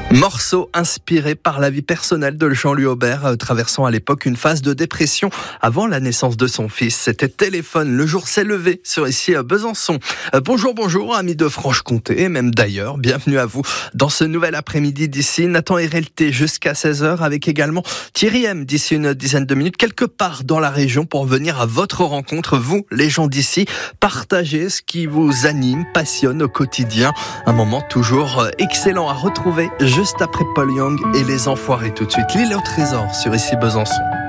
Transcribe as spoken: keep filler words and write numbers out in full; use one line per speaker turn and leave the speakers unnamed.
Morceau inspiré par la vie personnelle de Jean-Louis Aubert, euh, traversant à l'époque une phase de dépression avant la naissance de son fils. C'était Téléphone, le jour s'est levé sur ici à Besançon. Euh, bonjour, bonjour, amis de Franche-Comté, et même d'ailleurs, bienvenue à vous dans ce nouvel après-midi d'ici. Nathan R L T jusqu'à seize heures, avec également Thierry M d'ici une dizaine de minutes, quelque part dans la région pour venir à votre rencontre, vous, les gens d'ici, partager ce qui vous anime, passionne au quotidien. Un moment toujours euh, excellent à retrouver juste après Paul Young et les Enfoirés tout de suite. L'île au trésor sur ici Besançon.